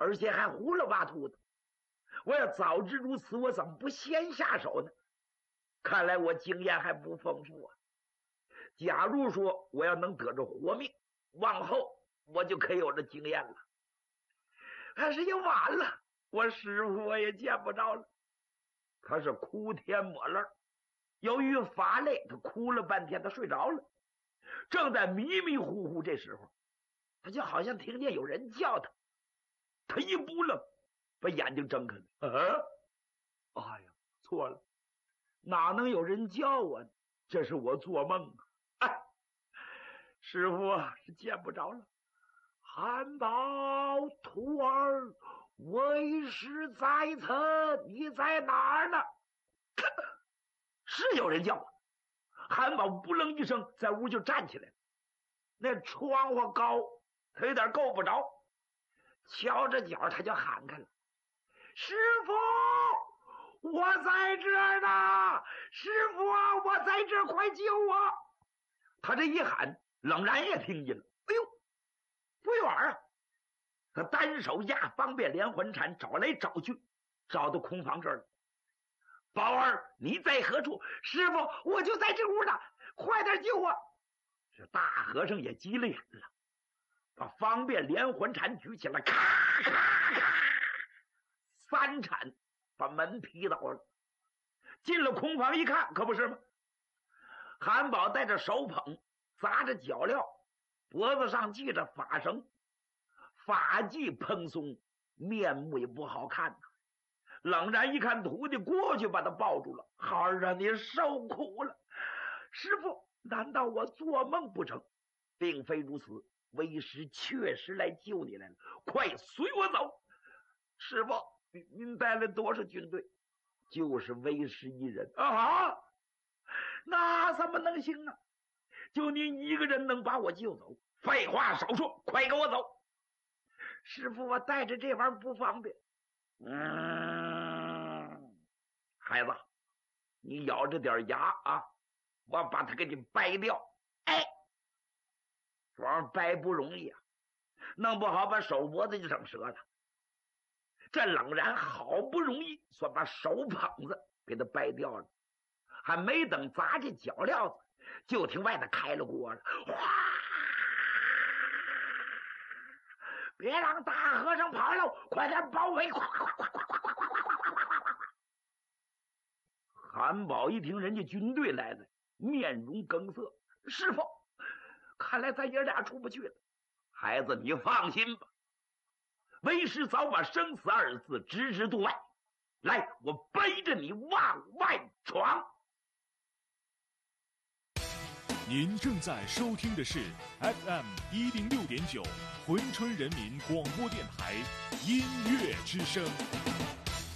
而且还胡了八秃的。我要早知如此，我怎么不先下手呢？看来我经验还不丰富啊。假如说我要能得着活命，往后我就可以有这经验了。但是也晚了，我师傅我也见不着了。他是哭天抹泪，由于乏累，他哭了半天，他睡着了。正在迷迷糊糊这时候，他就好像听见有人叫他，他一扑棱，把眼睛睁开了。哎呀，错了，哪能有人叫我呢？这是我做梦啊！哎，师傅啊，是见不着了。韩宝，徒儿，为师在此，你在哪儿呢？是有人叫我。韩宝不愣一声，在屋就站起来了。那窗户高，他有点够不着，瞧着脚他就喊开了：“师傅，我在这儿呢！师傅啊，我在这儿，快救我！”他这一喊，冷然也听见了。哎呦，不远啊！他单手压方便连环铲，找来找去，找到空房这儿了。宝儿，你在何处？师傅，我就在这屋呢，快点救我！这大和尚也急了眼了，把方便连环铲举起来，咔咔咔，3铲把门劈倒了。进了空房一看，可不是吗？韩宝带着手捧，砸着脚镣，脖子上系着法绳，发髻蓬松，面目也不好看呐。冷然一看徒弟，过去把他抱住了。孩儿啊，你受苦了！师傅，难道我做梦不成？并非如此，为师确实来救你来了，快随我走！师傅，您带了多少军队？就是为师一人啊！那怎么能行啊？就您一个人能把我救走？废话少说，快跟我走！师傅，我带着这玩意儿不方便。孩子，你咬着点牙啊，我把它给你掰掉。哎，这玩意儿掰不容易啊，弄不好把手脖子就整折了。这冷然好不容易算把手捧子给他掰掉了，还没等砸这脚镣子，就听外头开了锅了。哗！别让大和尚跑了，快点包围！快快快快快快快快快快快快快！韩宝一听人家军队来了，面容梗塞。师傅，看来咱爷俩出不去了。孩子，你放心吧，为师早把生死二字置之度外。来，我背着你往外闯。 您正在收听的是 FM 106.9。珲春人民广播电台音乐之声。